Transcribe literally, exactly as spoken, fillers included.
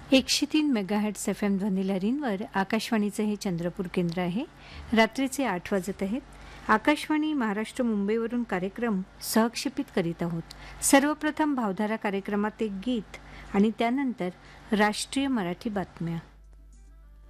एकशे तीन megahertz F M ध्वनिलहरींवर आकाशवाणीचे हे चंद्रपूर केंद्र आहे. रात्रीचे आठ वाजत आहेत. आकाशवाणी महाराष्ट्र मुंबईवरून कार्यक्रम सहक्षेपित करीत आहोत. सर्वप्रथम भावधारा कार्यक्रमात एक गीत आणि त्यानंतर राष्ट्रीय मराठी बातम्या.